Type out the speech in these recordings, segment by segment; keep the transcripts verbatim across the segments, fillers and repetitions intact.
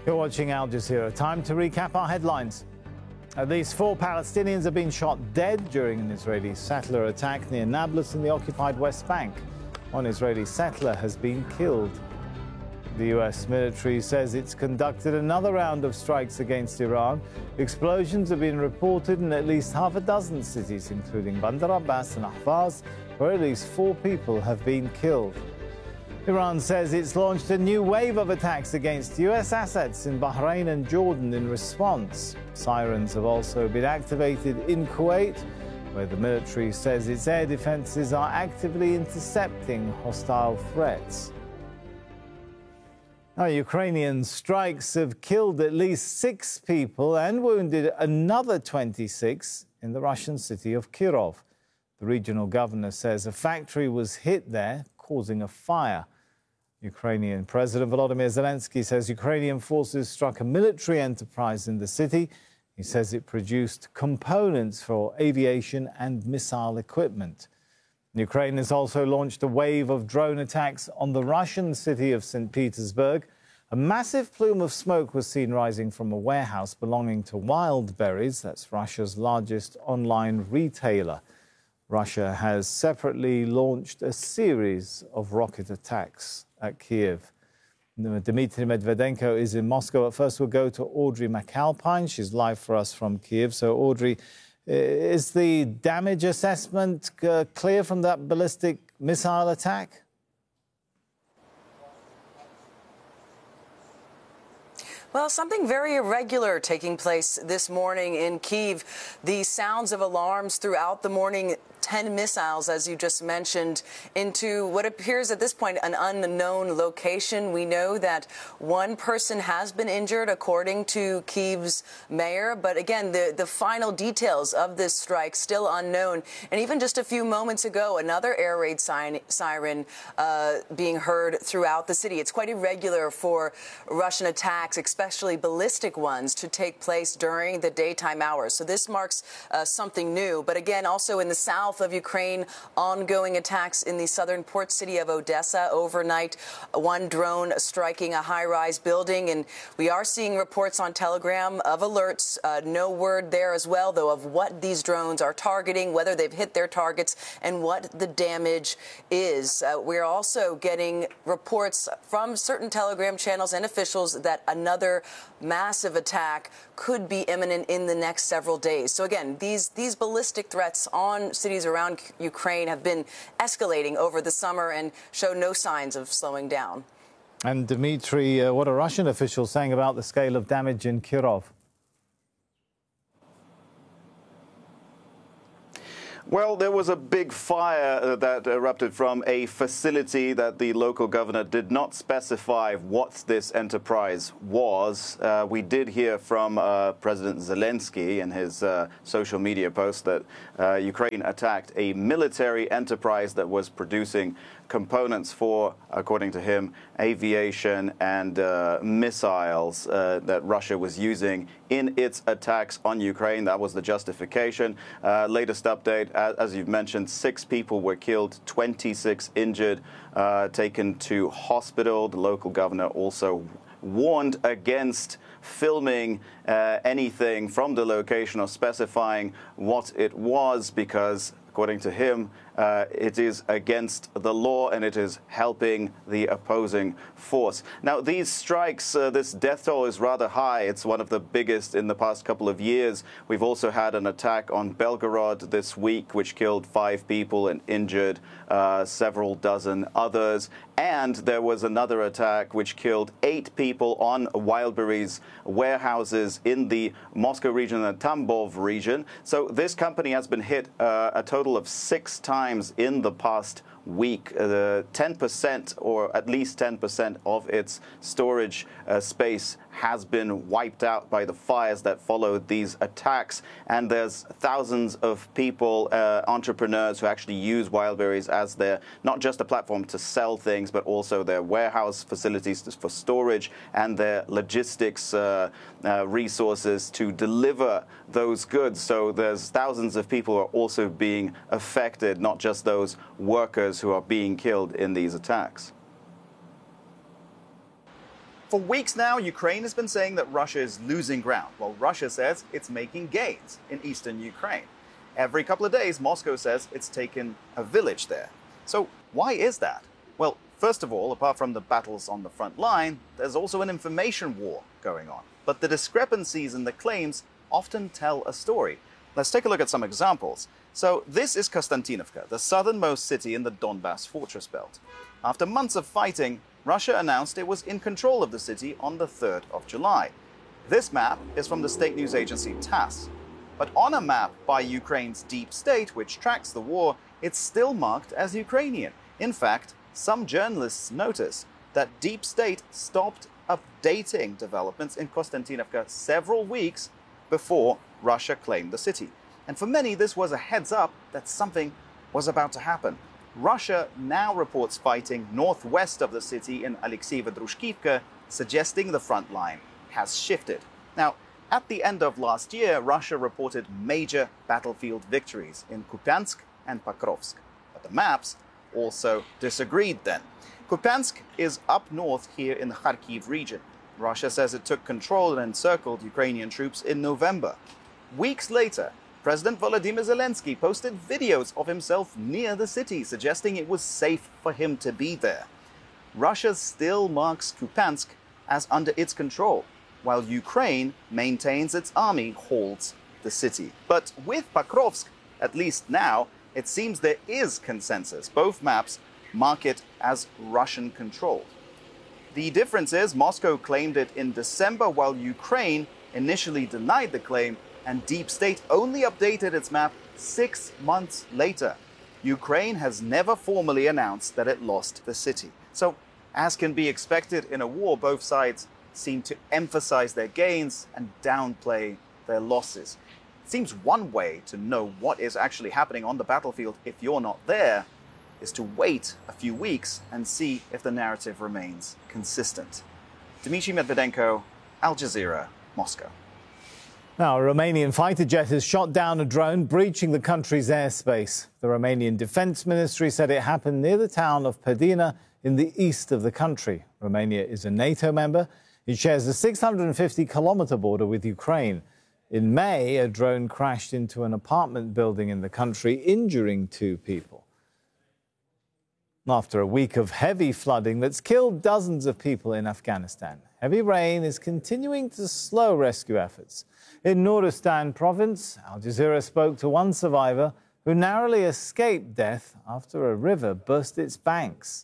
You're watching Al Jazeera. Time to recap our headlines. At least four Palestinians have been shot dead during an Israeli settler attack near Nablus in the occupied West Bank. One Israeli settler has been killed. The U S military says it's conducted another round of strikes against Iran. Explosions have been reported in at least half a dozen cities, including Bandar Abbas and Ahvaz, where at least four people have been killed. Iran says it's launched a new wave of attacks against U S assets in Bahrain and Jordan in response. Sirens have also been activated in Kuwait, where the military says its air defenses are actively intercepting hostile threats. Now, Ukrainian strikes have killed at least six people and wounded another twenty-six in the Russian city of Kirov. The regional governor says a factory was hit there, causing a fire. Ukrainian President Volodymyr Zelensky says Ukrainian forces struck a military enterprise in the city. He says it produced components for aviation and missile equipment. Ukraine has also launched a wave of drone attacks on the Russian city of Saint Petersburg. A massive plume of smoke was seen rising from a warehouse belonging to Wildberries. That's Russia's largest online retailer. Russia has separately launched a series of rocket attacks at Kiev. Dmitry Medvedenko is in Moscow. At first, we'll go to Audrey McAlpine. She's live for us from Kiev. So, Audrey, is the damage assessment uh, clear from that ballistic missile attack? Well, something very irregular taking place this morning in Kyiv. The sounds of alarms throughout the morning, ten missiles, as you just mentioned, into what appears at this point an unknown location. We know that one person has been injured, according to Kyiv's mayor. But again, the, the final details of this strike still unknown. And even just a few moments ago, another air raid siren uh, being heard throughout the city. It's quite irregular for Russian attacks, especially ballistic ones, to take place during the daytime hours. So this marks uh, something new. But again, also in the south of Ukraine, ongoing attacks in the southern port city of Odessa overnight, one drone striking a high-rise building. And we are seeing reports on Telegram of alerts. Uh, no word there as well, though, of what these drones are targeting, whether they've hit their targets, and what the damage is. Uh, we're also getting reports from certain Telegram channels and officials that another massive attack could be imminent in the next several days. So again, these these ballistic threats on cities around Ukraine have been escalating over the summer and show no signs of slowing down. And Dmitry, uh, what are Russian officials saying about the scale of damage in Kirov? Well, there was a big fire that erupted from a facility that the local governor did not specify what this enterprise was. Uh, we did hear from uh, President Zelensky in his uh, social media post that uh, Ukraine attacked a military enterprise that was producing components for, according to him, aviation and uh, missiles uh, that Russia was using in its attacks on Ukraine. That was the justification. Uh, latest update, as, as you've mentioned, six people were killed, twenty-six injured, uh, taken to hospital. The local governor also warned against filming uh, anything from the location or specifying what it was because, according to him, uh, it is against the law and it is helping the opposing force. Now, these strikes, uh, this death toll is rather high. It's one of the biggest in the past couple of years. We've also had an attack on Belgorod this week, which killed five people and injured uh, several dozen others. And there was another attack which killed eight people on Wildberries warehouses in the Moscow region and Tambov region. So this company has been hit uh, a total of six times in the past week. Uh, ten percent or at least ten percent of its storage uh, space has been wiped out by the fires that followed these attacks. And there's thousands of people, uh, entrepreneurs who actually use Wildberries as their, not just a platform to sell things, but also their warehouse facilities for storage and their logistics uh, uh, resources to deliver those goods. So there's thousands of people who are also being affected, not just those workers who are being killed in these attacks. For weeks now, Ukraine has been saying that Russia is losing ground, while Russia says it's making gains in eastern Ukraine. Every couple of days, Moscow says it's taken a village there. So why is that? Well, first of all, apart from the battles on the front line, there's also an information war going on. But the discrepancies in the claims often tell a story. Let's take a look at some examples. So this is Konstantinovka, the southernmost city in the Donbas fortress belt. After months of fighting, Russia announced it was in control of the city on the third of July. This map is from the state news agency TASS. But on a map by Ukraine's deep state, which tracks the war, it's still marked as Ukrainian. In fact, some journalists notice that deep state stopped updating developments in Konstantinovka several weeks before Russia claimed the city. And for many, this was a heads up that something was about to happen. Russia now reports fighting northwest of the city in Alexeyevo-Drushkivka, suggesting the front line has shifted. Now, at the end of last year, Russia reported major battlefield victories in Kupiansk and Pokrovsk. But the maps also disagreed then. Kupiansk is up north here in the Kharkiv region. Russia says it took control and encircled Ukrainian troops in November. Weeks later, President Volodymyr Zelensky posted videos of himself near the city, suggesting it was safe for him to be there. Russia still marks Kupiansk as under its control, while Ukraine maintains its army holds the city. But with Pokrovsk, at least now, it seems there is consensus. Both maps mark it as Russian-controlled. The difference is Moscow claimed it in December, while Ukraine initially denied the claim, and Deep State only updated its map six months later. Ukraine has never formally announced that it lost the city. So, as can be expected in a war, both sides seem to emphasize their gains and downplay their losses. It seems one way to know what is actually happening on the battlefield if you're not there is to wait a few weeks and see if the narrative remains consistent. Dmitry Medvedenko, Al Jazeera, Moscow. Now, a Romanian fighter jet has shot down a drone breaching the country's airspace. The Romanian Defense Ministry said it happened near the town of Pădina in the east of the country. Romania is a NATO member. It shares a six hundred fifty kilometre border with Ukraine. In May, a drone crashed into an apartment building in the country, injuring two people. After a week of heavy flooding that's killed dozens of people in Afghanistan, heavy rain is continuing to slow rescue efforts. In Nuristan province, Al Jazeera spoke to one survivor who narrowly escaped death after a river burst its banks.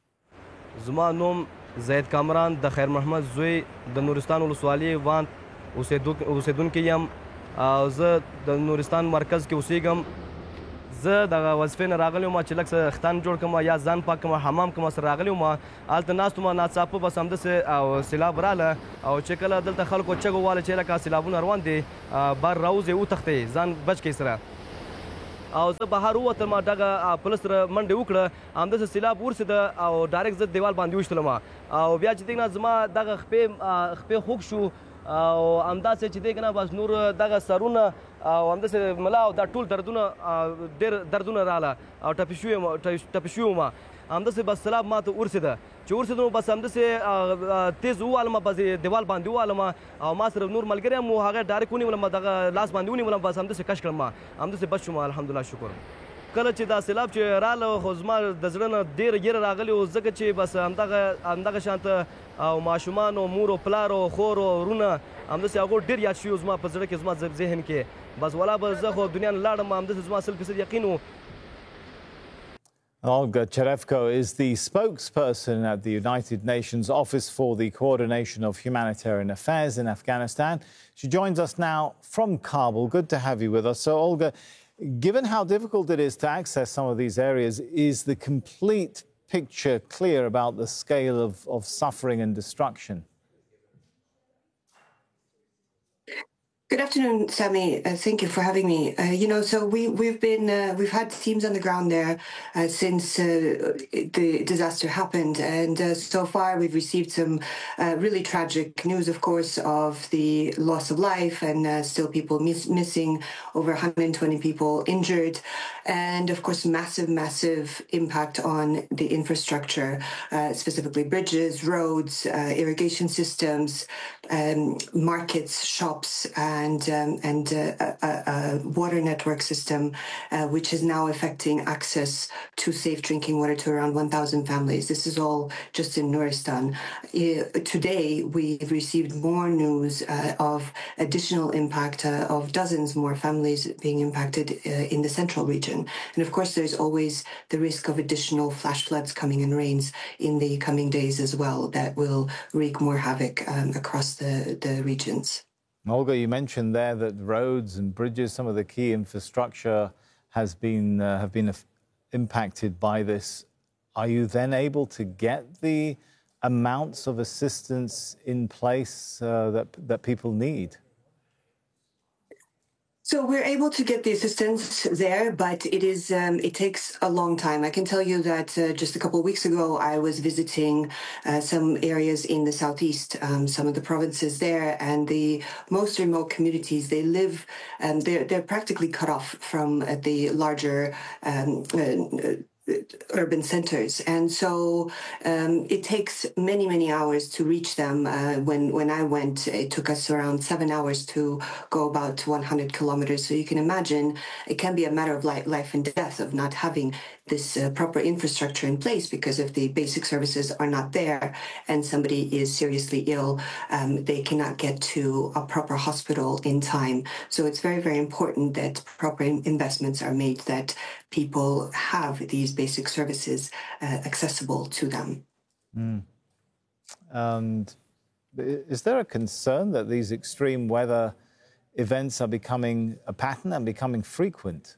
زما نوم زید کامران د خیر محمد زوی د نورستان ولسوالۍ وان اوسیدونکی یم او زه د نورستان مرکز کې اوسیږم. زه دغه وظیفې نه راغلی وم چې لږ څه ختان جوړ کړم یا ځان پاک کړم حمام کوم سره راغلی وم. هلته ناست وم ناڅاپه بس همداسې او سیلاب راغله او چې کله دلته خلکو چغې وواله چې لکه سیلابونه روان دي بار راوځئ وتښتئ ځان بچ کړئ سره. او زه بهر ووتم دغه پولیس سره منډې وکړه همداسې سیلاب ورسېده او ډایرکټ زه دیوال باندې ویشتلم او بیا چې دی که نه زما دغه خپې خپې خوږ شو او همداسې چې دی که نه بس نور دغه سرونه او همداسې ملا او دا ټول دردونه ډېر دردونه راغله او ټپي شوي وم ټپي شوي وم همداسې بس سیلاب ما ته ورسېده چې ورسېده نو بس همداسې تیز ووالم بس دیوال باندې ووالم او ما سره نور ملګری هم و هغه ډایرکټ ونیولم دغه لاس باندې ونیولم بس همداسې کش کړم همداسې بچ شوم الحمدلله شکر. کله چې دا سیلاب چې راغله خو زما د زړه نه ډېره ګیره راغلې وه ځکه چې بس همدغه همدغه شانته او ماشومان او مور او پلار او خور او ورونه همداسې هغو ډېر یاد شوي زما په زړه کې زما ذهن کې بس ولا به زه خو دنیا نه لاړم همداسې زما سل فیصد یقین و. Olga Cherevko is the spokesperson at the United Nations Office for the Coordination of Humanitarian Affairs in Afghanistan. She joins us now from Kabul. Good to have you with us. So, Olga, given how difficult it is to access some of these areas, is the complete picture clear about the scale of, of suffering and destruction? Good afternoon, Sami. Uh, thank you for having me. Uh, you know, so we we've been uh, we've had teams on the ground there uh, since uh, the disaster happened, and uh, so far we've received some uh, really tragic news, of course, of the loss of life, and uh, still people miss, missing, over one hundred twenty people injured, and of course, massive, massive impact on the infrastructure, uh, specifically bridges, roads, uh, irrigation systems, um, markets, shops. Uh, and um, and uh, a, a water network system, uh, which is now affecting access to safe drinking water to around one thousand families. This is all just in Nuristan. Uh, today, we've received more news uh, of additional impact uh, of dozens more families being impacted uh, in the central region. And of course, there's always the risk of additional flash floods coming and rains in the coming days as well that will wreak more havoc um, across the, the regions. Olga, you mentioned there that roads and bridges, some of the key infrastructure has been uh, have been impacted by this. Are you then able to get the amounts of assistance in place uh, that that people need? So we're able to get the assistance there, but it is um, it takes a long time. I can tell you that uh, just a couple of weeks ago, I was visiting uh, some areas in the southeast, um, some of the provinces there, and the most remote communities. They live, um, they're they're practically cut off from uh, the larger Um, uh, urban centers, and so um, it takes many many hours to reach them. Uh, when when I went, it took us around seven hours to go about one hundred kilometers. So you can imagine it can be a matter of life, life and death of not having this uh, proper infrastructure in place, because if the basic services are not there and somebody is seriously ill, um, they cannot get to a proper hospital in time. So it's very very important that proper investments are made, that people have these basic services uh, accessible to them. Mm. And is there a concern that these extreme weather events are becoming a pattern and becoming frequent?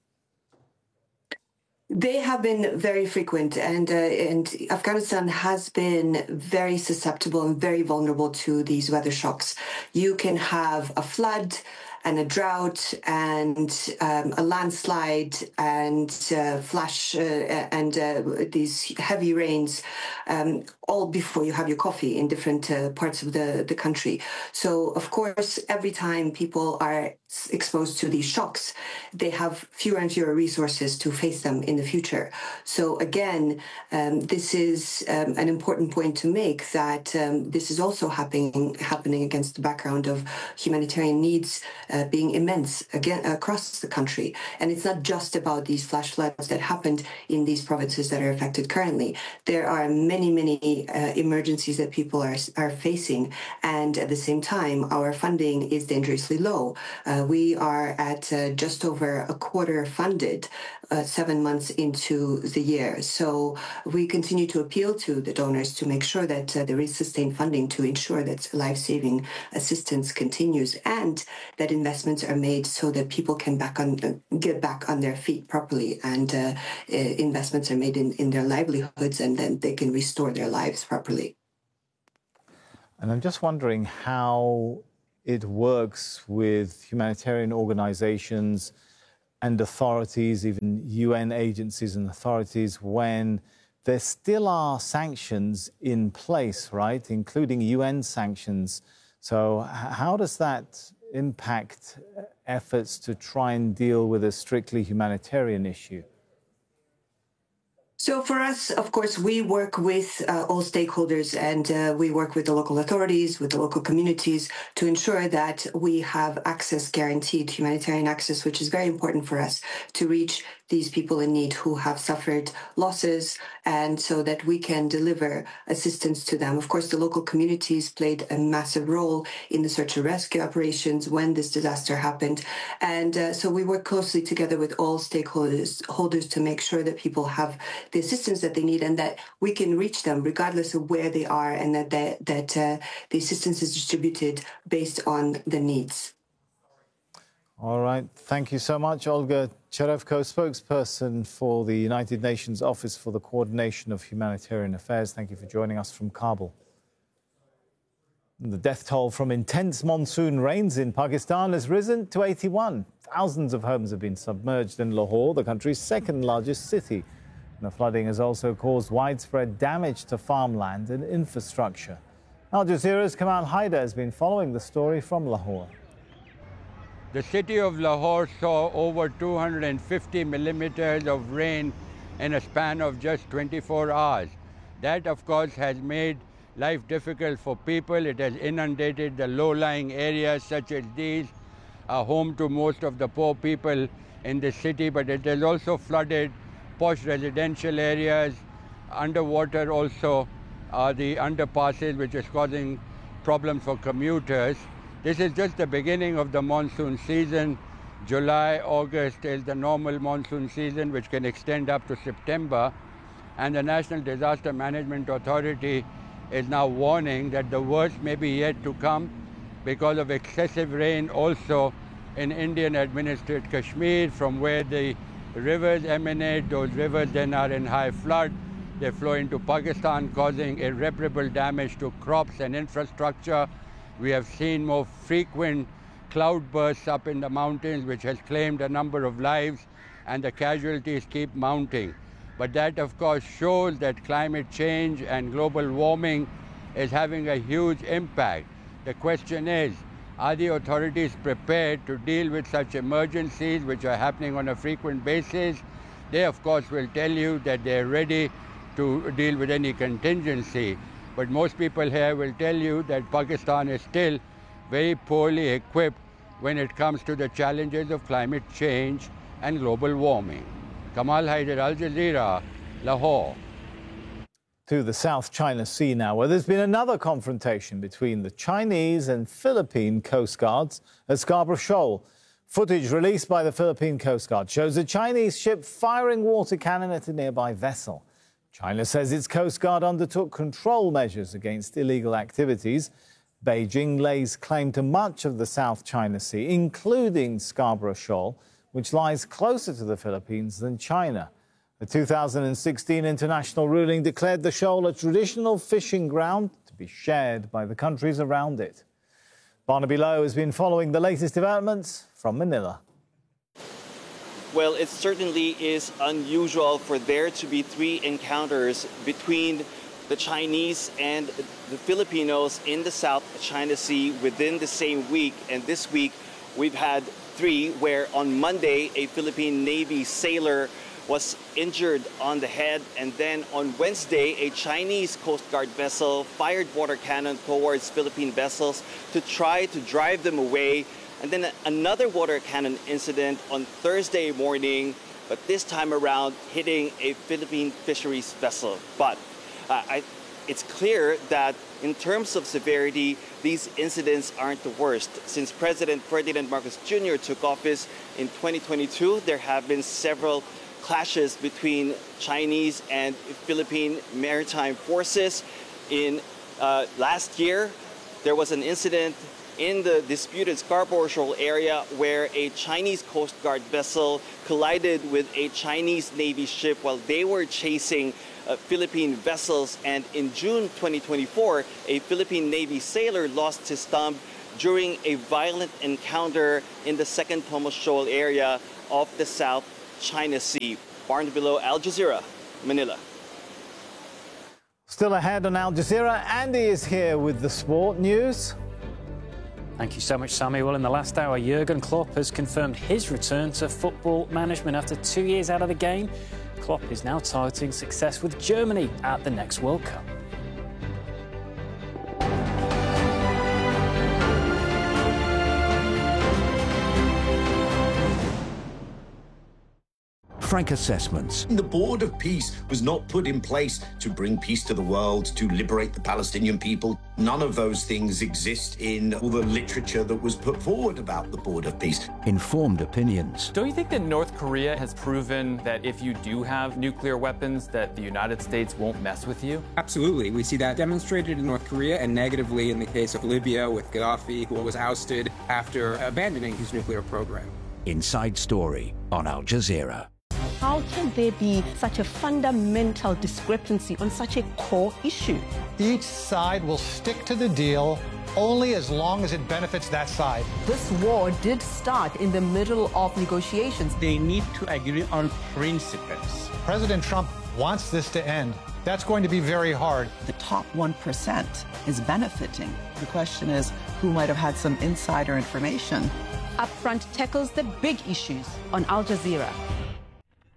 They have been very frequent, and uh, and Afghanistan has been very susceptible and very vulnerable to these weather shocks. You can have a flood and a drought and um, a landslide and uh, flash uh, and uh, these heavy rains, um, all before you have your coffee in different uh, parts of the, the country. So, of course, every time people are exposed to these shocks, they have fewer and fewer resources to face them in the future. So, again, um, this is um, an important point to make, that um, this is also happening, happening against the background of humanitarian needs Uh, being immense again across the country. And it's not just about these flash floods that happened in these provinces that are affected currently. There are many, many uh, emergencies that people are, are facing. And at the same time, our funding is dangerously low. Uh, we are at uh, just over a quarter funded uh, seven months into the year. So we continue to appeal to the donors to make sure that uh, there is sustained funding to ensure that life-saving assistance continues, and that investments are made so that people can back on, uh, get back on their feet properly, and uh, uh, investments are made in, in their livelihoods, and then they can restore their lives properly. And I'm just wondering how it works with humanitarian organizations and authorities, even U N agencies and authorities, when there still are sanctions in place, right, including U N sanctions. So how does that impact efforts to try and deal with a strictly humanitarian issue? So for us, of course, we work with uh, all stakeholders, and uh, we work with the local authorities, with the local communities, to ensure that we have access guaranteed, humanitarian access, which is very important for us to reach these people in need who have suffered losses, and so that we can deliver assistance to them. Of course, the local communities played a massive role in the search and rescue operations when this disaster happened. And uh, so we work closely together with all stakeholders holders to make sure that people have the assistance that they need, and that we can reach them regardless of where they are, and that, that, that uh, the assistance is distributed based on the needs. All right. Thank you so much, Olga Cherevko, spokesperson for the United Nations Office for the Coordination of Humanitarian Affairs. Thank you for joining us from Kabul. The death toll from intense monsoon rains in Pakistan has risen to eighty-one. Thousands of homes have been submerged in Lahore, the country's second largest city. And the flooding has also caused widespread damage to farmland and infrastructure. Al Jazeera's Kamal Haider has been following the story from Lahore. The city of Lahore saw over two hundred fifty millimeters of rain in a span of just twenty-four hours. That, of course, has made life difficult for people. It has inundated the low-lying areas such as these, are home to most of the poor people in the city, but it has also flooded posh residential areas. Underwater also are the underpasses, which is causing problems for commuters. This is just the beginning of the monsoon season. July, August is the normal monsoon season, which can extend up to September. And the National Disaster Management Authority is now warning that the worst may be yet to come because of excessive rain also in Indian administered Kashmir, from where the rivers emanate. Those rivers then are in high flood. They flow into Pakistan, causing irreparable damage to crops and infrastructure. We have seen more frequent cloud bursts up in the mountains, which has claimed a number of lives, and the casualties keep mounting. But that, of course, shows that climate change and global warming is having a huge impact. The question is, are the authorities prepared to deal with such emergencies, which are happening on a frequent basis? They, of course, will tell you that they're ready to deal with any contingency. But most people here will tell you that Pakistan is still very poorly equipped when it comes to the challenges of climate change and global warming. Kamal Haider, Al Jazeera, Lahore. To the South China Sea now, where there's been another confrontation between the Chinese and Philippine Coast Guards at Scarborough Shoal. Footage released by the Philippine Coast Guard shows a Chinese ship firing water cannon at a nearby vessel. China says its Coast Guard undertook control measures against illegal activities. Beijing lays claim to much of the South China Sea, including Scarborough Shoal, which lies closer to the Philippines than China. The two thousand sixteen international ruling declared the shoal a traditional fishing ground to be shared by the countries around it. Barnaby Lowe has been following the latest developments from Manila. Well, it certainly is unusual for there to be three encounters between the Chinese and the Filipinos in the South China Sea within the same week. And this week, we've had three, where on Monday, a Philippine Navy sailor was injured on the head. And then on Wednesday, a Chinese Coast Guard vessel fired water cannon towards Philippine vessels to try to drive them away. And then another water cannon incident on Thursday morning, but this time around hitting a Philippine fisheries vessel. But uh, I, it's clear that in terms of severity, these incidents aren't the worst. Since President Ferdinand Marcos Junior took office in twenty twenty-two, there have been several clashes between Chinese and Philippine maritime forces. In uh, last year, there was an incident in the disputed Scarborough Shoal area where a Chinese Coast Guard vessel collided with a Chinese Navy ship while they were chasing uh, Philippine vessels. And in June twenty twenty-four, a Philippine Navy sailor lost his thumb during a violent encounter in the Second Thomas Shoal area of the South China Sea. Barnaby Lowe, Al Jazeera, Manila. Still ahead on Al Jazeera, Andy is here with the sport news. Thank you so much, Sammy. Well, in the last hour, Jurgen Klopp has confirmed his return to football management after two years out of the game. Klopp is now targeting success with Germany at the next World Cup. Frank Assessments. The Board of Peace was not put in place to bring peace to the world, to liberate the Palestinian people. None of those things exist in all the literature that was put forward about the Board of Peace. Informed opinions. Don't you think that North Korea has proven that if you do have nuclear weapons, that the United States won't mess with you? Absolutely. We see that demonstrated in North Korea and negatively in the case of Libya with Gaddafi, who was ousted after abandoning his nuclear program. Inside Story on Al Jazeera. How can there be such a fundamental discrepancy on such a core issue? Each side will stick to the deal only as long as it benefits that side. This war did start in the middle of negotiations. They need to agree on principles. President Trump wants this to end. That's going to be very hard. The top one percent is benefiting. The question is, who might have had some insider information? Upfront tackles the big issues on Al Jazeera.